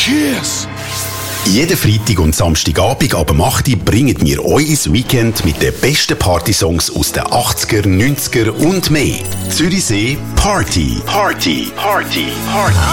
Cheers! Jeden Freitag und Samstagabend ab 8 Uhr bringen wir euch ins Weekend mit den besten Partysongs aus den 80er, 90er und mehr. Zürichsee Party. Party. Party. Party.